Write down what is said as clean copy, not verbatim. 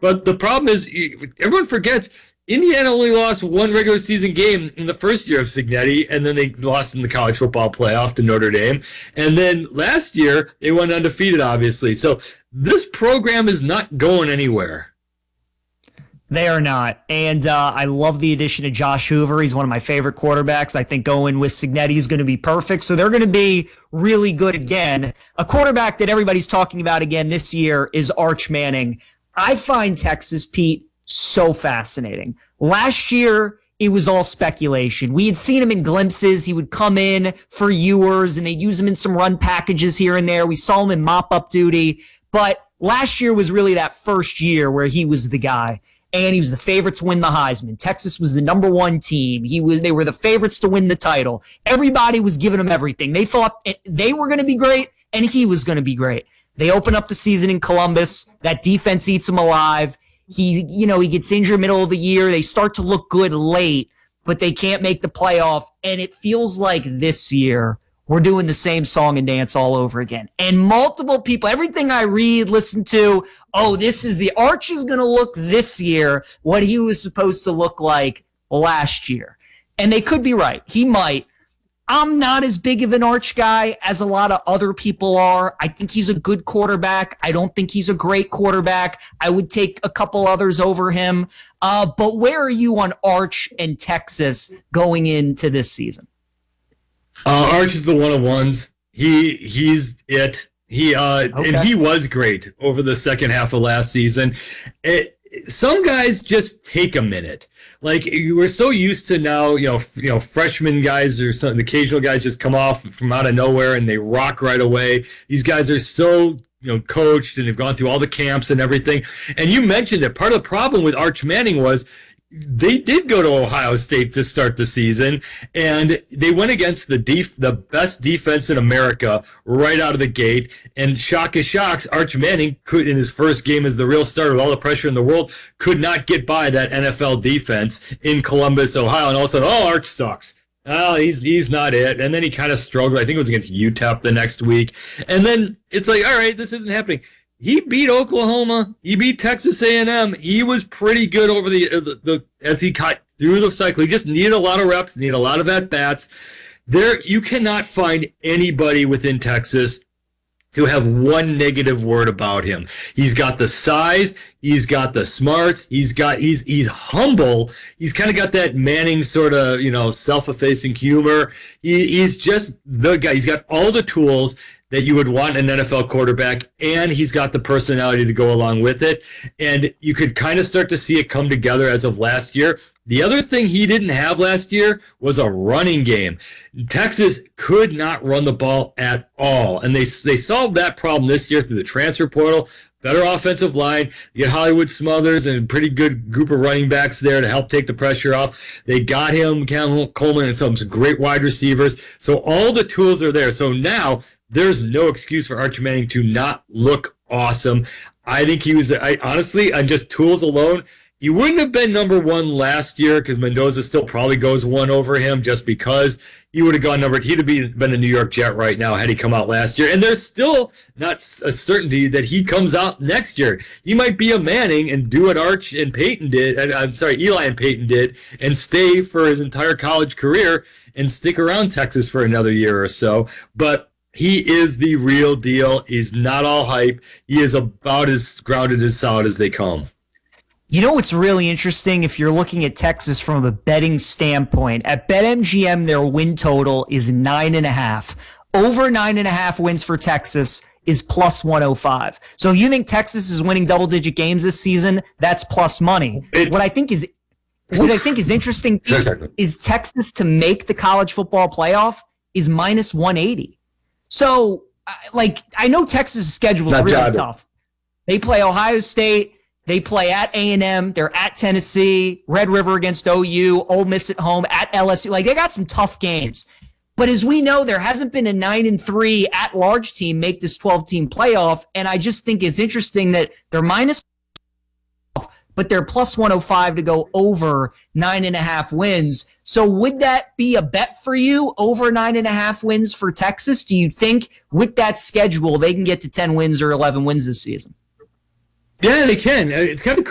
But the problem is, everyone forgets Indiana only lost one regular season game in the first year of Cignetti, and then they lost in the college football playoff to Notre Dame. And then last year, they went undefeated, obviously. So this program is not going anywhere. They are not. And I love the addition of Josh Hoover. He's one of my favorite quarterbacks. I think going with Cignetti is going to be perfect. So they're going to be really good again. A quarterback that everybody's talking about again this year is Arch Manning. I find Texas, Pete, so fascinating. Last year, it was all speculation. We had seen him in glimpses. He would come in for Ewers, and they'd use him in some run packages here and there. We saw him in mop-up duty. But last year was really that first year where he was the guy. And he was the favorite to win the Heisman. Texas was the number one team. They were the favorites to win the title. Everybody was giving him everything. They thought they were going to be great, and he was going to be great. They open up the season in Columbus. That defense eats him alive. He gets injured middle of the year. They start to look good late, but they can't make the playoff. And it feels like this year we're doing the same song and dance all over again. And multiple people, everything I read, listen to, this is the Arch is going to look this year what he was supposed to look like last year. And they could be right. He might. I'm not as big of an Arch guy as a lot of other people are. I think he's a good quarterback. I don't think he's a great quarterback. I would take a couple others over him. But where are you on Arch and Texas going into this season? Arch is the one-of-ones. He's it. And he was great over the second half of last season. Some guys just take a minute. Like, we're so used to now, freshman guys or some the occasional guys just come off from out of nowhere and they rock right away. These guys are so coached, and they've gone through all the camps and everything. And you mentioned that part of the problem with Arch Manning was they did go to Ohio State to start the season, and they went against the best defense in America right out of the gate. And shock of shocks, Arch Manning could, in his first game as the real starter with all the pressure in the world, could not get by that NFL defense in Columbus, Ohio. And all of a sudden, Arch sucks. Oh, he's not it. And then he kind of struggled. I think it was against UTEP the next week. And then it's like, all right, this isn't happening. He beat Oklahoma. He beat Texas A&M. He was pretty good over the as he cut through the cycle. He just needed a lot of reps, needed a lot of at-bats. You cannot find anybody within Texas to have one negative word about him. He's got the size. He's got the smarts. He's humble. He's kind of got that Manning sort of, self-effacing humor. He's just the guy. He's got all the tools that you would want an NFL quarterback, and he's got the personality to go along with it. And you could kind of start to see it come together as of last year. The other thing he didn't have last year was a running game. Texas could not run the ball at all, and they solved that problem this year through the transfer portal. Better offensive line. You get Hollywood Smothers and a pretty good group of running backs there to help take the pressure off. They got him, Cam Coleman, and some great wide receivers. So all the tools are there. So now there's no excuse for Arch Manning to not look awesome. I think honestly, on just tools alone, he wouldn't have been number one last year because Mendoza still probably goes one over him just because he would have gone he'd have been a New York Jet right now had he come out last year. And there's still not a certainty that he comes out next year. He might be a Manning and do what Eli and Peyton did and stay for his entire college career and stick around Texas for another year or so. But he is the real deal. He's not all hype. He is about as grounded and solid as they come. You know what's really interesting if you're looking at Texas from a betting standpoint? At BetMGM, their win total is 9.5. Over 9.5 wins for Texas is plus 105. So if you think Texas is winning double-digit games this season, that's plus money. What I think is interesting is Texas to make the college football playoff is minus 180. So, I know Texas' schedule is really tough. They play Ohio State. They play at A&M. They're at Tennessee, Red River against OU, Ole Miss at home, at LSU. They got some tough games. But as we know, there hasn't been a 9-3 at-large team make this 12-team playoff. And I just think it's interesting that they're minus, but they're plus 105 to go over 9.5 wins. So would that be a bet for you, over 9.5 wins for Texas? Do you think with that schedule, they can get to 10 wins or 11 wins this season? Yeah, they can. It's kind of